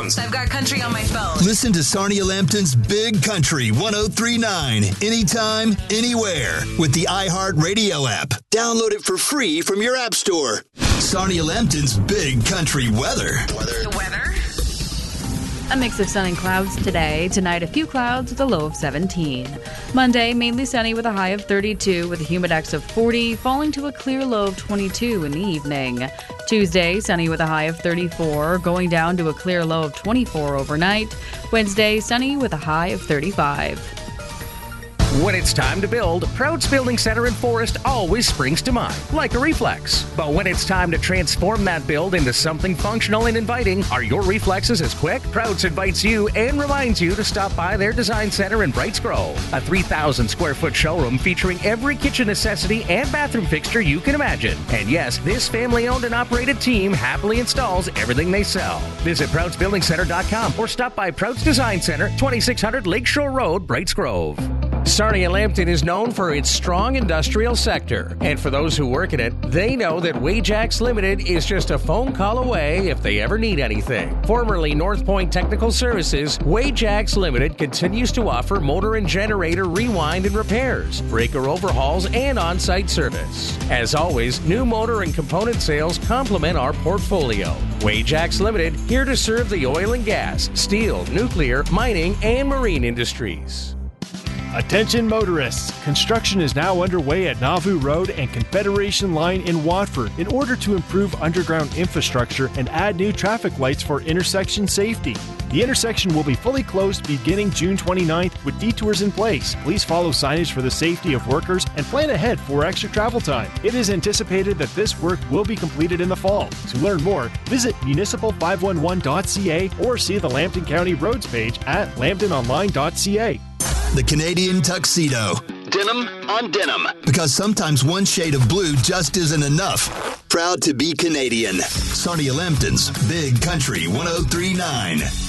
phones. I've got country on my phone. Listen to Sarnia Lambton's Big Country 103.9 anytime, anywhere with the iHeartRadio app. Download it for free from your app store. Sarnia Lambton's Big Country weather. The weather? A mix of sun and clouds today. Tonight, a few clouds with a low of 17. Monday, mainly sunny with a high of 32 with a humidex of 40, falling to a clear low of 22 in the evening. Tuesday, sunny with a high of 34, going down to a clear low of 24 overnight. Wednesday, sunny with a high of 35. When it's time to build, Prouds Building Center in Forest always springs to mind, like a reflex. But when it's time to transform that build into something functional and inviting, are your reflexes as quick? Prouds invites you and reminds you to stop by their design center in Brights Grove, a 3,000 square foot showroom featuring every kitchen necessity and bathroom fixture you can imagine. And yes, this family-owned and operated team happily installs everything they sell. Visit ProudsBuildingCenter.com or stop by Prouds Design Center, 2600 Lakeshore Road, Brights Grove. Sarnia Lambton is known for its strong industrial sector, and for those who work in it, they know that Wajax Limited is just a phone call away if they ever need anything. Formerly North Point Technical Services, Wajax Limited continues to offer motor and generator rewind and repairs, breaker overhauls, and on-site service. As always, new motor and component sales complement our portfolio. Wajax Limited, here to serve the oil and gas, steel, nuclear, mining, and marine industries. Attention motorists! Construction is now underway at Nauvoo Road and Confederation Line in Watford in order to improve underground infrastructure and add new traffic lights for intersection safety. The intersection will be fully closed beginning June 29th with detours in place. Please follow signage for the safety of workers and plan ahead for extra travel time. It is anticipated that this work will be completed in the fall. To learn more, visit municipal511.ca or see the Lambton County Roads page at lambtononline.ca. The Canadian tuxedo. Denim on denim. Because sometimes one shade of blue just isn't enough. Proud to be Canadian. Sarnia Lambton's Big Country 103.9.